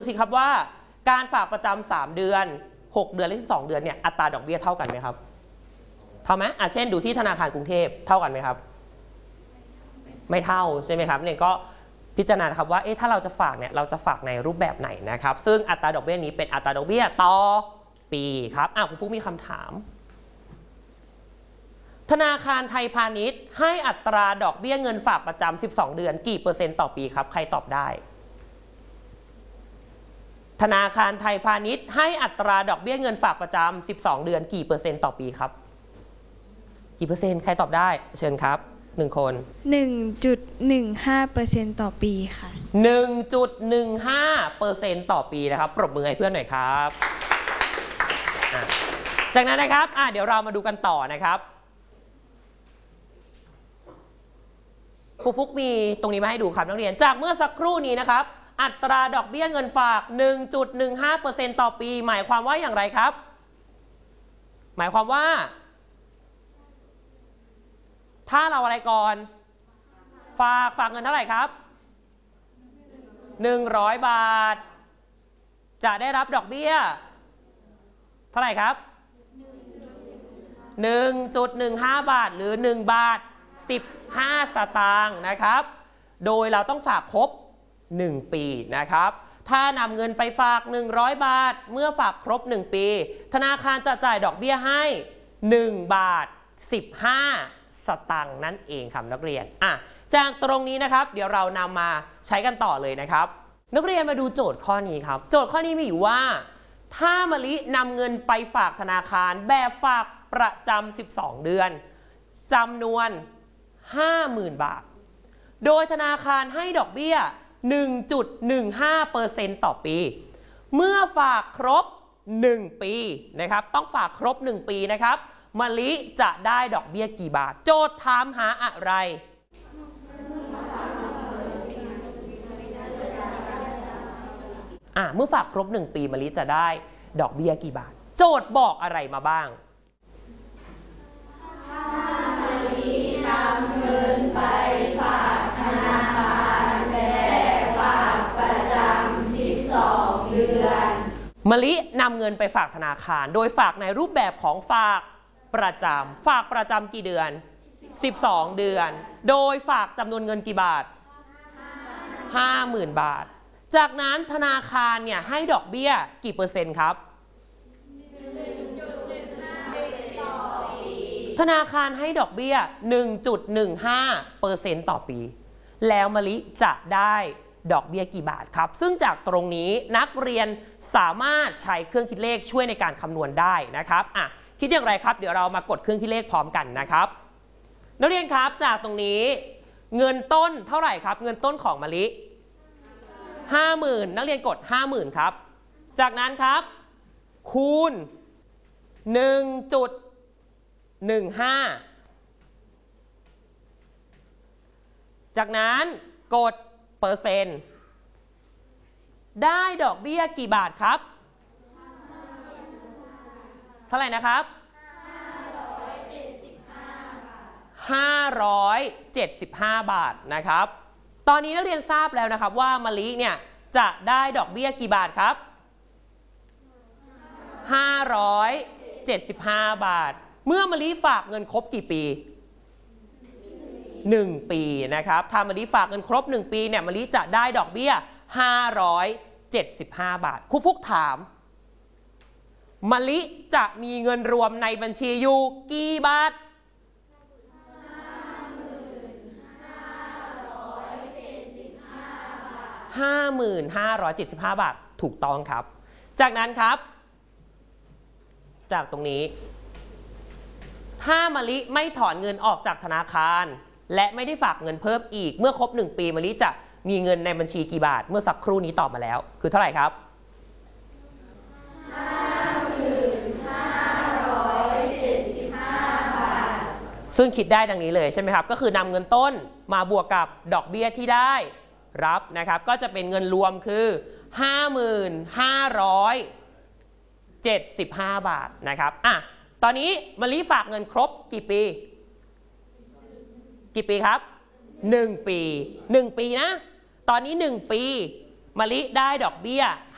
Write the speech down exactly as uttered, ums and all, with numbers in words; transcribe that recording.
สิครับว่าการฝากประจำสามเดือนหกเดือนและสิบสองเดือนเนี่ยอัตราดอกเบี้ยเท่ากันไหมครับเท่าไหมอ่ะเช่นดูที่ธนาคารกรุงเทพเท่ากันไหมครับไม่เท่าใช่ไหมครับเนี่ยก็พิจารณาครับว่าเอ๊ะถ้าเราจะฝากเนี่ยเราจะฝากในรูปแบบไหนนะครับซึ่งอัตราดอกเบี้ยนี้เป็นอัตราดอกเบี้ยต่อปีครับอ่ะคุณฟุ๊กมีคำถามธนาคารไทยพาณิชย์ให้อัตราดอกเบี้ยเงินฝากประจำสิบสองเดือนกี่เปอร์เซ็นต์ต่อปีครับใครตอบได้ธนาคารไทยพาณิชย์ให้อัตราดอกเบี้ยเงินฝากประจำสิบสองเดือนกี่เปอร์เซ็นต์ต่อปีครับกี่เปอร์เซ็นต์ใครตอบได้เชิญครับหนึ่งคนหนึ่งจุดหนึ่งห้าเปอร์เซ็นต์ ต่อปีค่ะหนึ่งจุดหนึ่งห้าเปอร์เซ็นต์ ต่อปีนะครับปรบมือให้เพื่อนหน่อยครับจากนั้นนะครับอ่ะเดี๋ยวเรามาดูกันต่อนะครับครูฟุกมีตรงนี้มาให้ดูครับนักเรียนจากเมื่อสักครู่นี้นะครับอัตราดอกเบี้ยเงินฝาก หนึ่งจุดหนึ่งห้าเปอร์เซ็นต์ ต่อปีหมายความว่าอย่างไรครับหมายความว่าถ้าเราอะไรก่อนฝากฝากเงินเท่าไหร่ครับหนึ่งร้อยบาทจะได้รับดอกเบี้ยเท่าไหร่ครับ หนึ่งจุดหนึ่งห้า บาทหรือหนึ่งบาทสิบห้าสตางค์นะครับโดยเราต้องฝากครบหนึ่งปีนะครับถ้านำเงินไปฝากหนึ่งร้อยบาทเมื่อฝากครบหนึ่งปีธนาคารจะจ่ายดอกเบี้ยให้หนึ่งบาทสิบห้าสตางค์นั่นเองครับนักเรียนอ่ะจากตรงนี้นะครับเดี๋ยวเรานำมาใช้กันต่อเลยนะครับนักเรียนมาดูโจทย์ข้อนี้ครับโจทย์ข้อนี้มีอยู่ว่าถ้ามะลินำเงินไปฝากธนาคารแบบฝากประจำสิบสองเดือนจำนวน ห้าหมื่น บาทโดยธนาคารให้ดอกเบี้ย หนึ่งจุดหนึ่งห้าเปอร์เซ็นต์ ต่อปีเมื่อฝากครบหนึ่งปีนะครับต้องฝากครบหนึ่งปีนะครับมะลิจะได้ดอกเบี้ยกี่บาทโจทย์ถามหาอะไรอ่ะเมื่อฝากครบหนึ่งปีมะลิจะได้ดอกเบี้ยกี่บาทโจทย์บอกอะไรมาบ้างถ้ามะลินำเงินไปฝากธนาคารแบบฝากประจำสิบสองเดือนมะลินำเงินไปฝากธนาคารโดยฝากในรูปแบบของฝากประจำฝากประจำกี่เดือนสิบสองเดือนโดยฝากจำนวนเงินกี่บาท ห้าหมื่น บาทจากนั้นธนาคารเนี่ยให้ดอกเบี้ยกี่เปอร์เซ็นต์ครับธนาคารให้ดอกเบี้ย หนึ่งจุดหนึ่งห้าเปอร์เซ็นต์ ต่อปีแล้วมะลิจะได้ดอกเบี้ยกี่บาทครับซึ่งจากตรงนี้นักเรียนสามารถใช้เครื่องคิดเลขช่วยในการคำนวณได้นะครับอ่ะคิดอย่างไรครับเดี๋ยวเรามากดเครื่องคิดเลขพร้อมกันนะครับนักเรียนครับจากตรงนี้เงินต้นเท่าไหร่ครับเงินต้นของมะลิ ห้าหมื่น นักเรียนกด ห้าหมื่น ครับจากนั้นครับคูณ หนึ่งจุดหนึ่งห้า จากนั้นกดเปอร์เซ็นต์ได้ดอกเบี้ยกี่บาทครับเท่าไหร่นะครับ ห้าร้อยเจ็ดสิบห้า บาทนะครับตอนนี้นักเรียนทราบแล้วนะครับว่ามะลิเนี่ยจะได้ดอกเบี้ยกี่บาทครับห้าร้อยเจ็ดสิบห้า บาทเมื่อมะลิฝากเงินครบกี่ปีหนึ่งปีนะครับถ้ามะลิฝากเงินครบหนึ่งปีเนี่ยมะลิจะได้ดอกเบี้ยห้าร้อยเจ็ดสิบห้า บาทครูฟุกถามมะลิจะมีเงินรวมในบัญชีอยู่กี่บาทห้าหมื่นห้าร้อยเจ็ดสิบห้า บาทถูกต้องครับจากนั้นครับจากตรงนี้ถ้ามะลิไม่ถอนเงินออกจากธนาคารและไม่ได้ฝากเงินเพิ่มอีกเมื่อครบหนึ่งปีมะลิจะมีเงินในบัญชีกี่บาทเมื่อสักครู่นี้ตอบมาแล้วคือเท่าไหร่ครับ ห้าหมื่นห้าร้อยเจ็ดสิบห้า บาทซึ่งคิดได้ดังนี้เลยใช่ไหมครับก็คือนำเงินต้นมาบวกกับดอกเบี้ยที่ได้รับนะครับก็จะเป็นเงินรวมคือ ห้าหมื่นห้าร้อยเจ็ดสิบห้า บาทนะครับอ่ะตอนนี้มะลิฝากเงินครบกี่ปีกี่ปีครับหนึ่งปีหนึ่งปีนะตอนนี้หนึ่งปีมะลิได้ดอกเบี้ย